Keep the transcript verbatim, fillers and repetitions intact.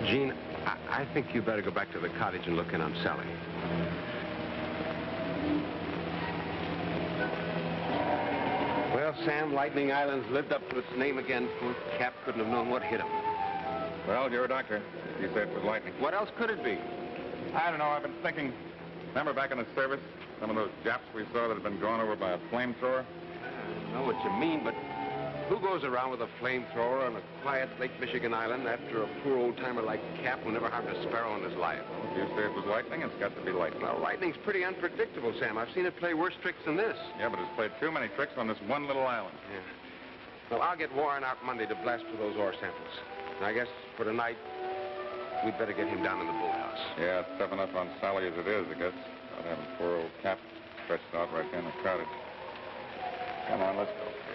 Gene, I, I think you better go back to the cottage and look in on Sally. Well, Sam, Lightning Island's lived up to its name again. Poor Cap couldn't have known what hit him. Well, you're a doctor. You said it was lightning. What else could it be? I don't know. I've been thinking. Remember back in the service, some of those Japs we saw that had been gone over by a flamethrower? I know what you mean, but who goes around with a flamethrower on a quiet Lake Michigan island after a poor old-timer like Cap who never harmed a sparrow in his life? Well, if you say it was lightning, it's got to be lightning. Well, lightning's pretty unpredictable, Sam. I've seen it play worse tricks than this. Yeah, but it's played too many tricks on this one little island. Yeah. Well, I'll get Warren out Monday to blast for those ore samples. And I guess for tonight, we'd better get him down in the boathouse. Yeah, it's tough enough on Sally as it is, I guess. Not having poor old Cap stretched out right there in the cottage. Come on, let's go.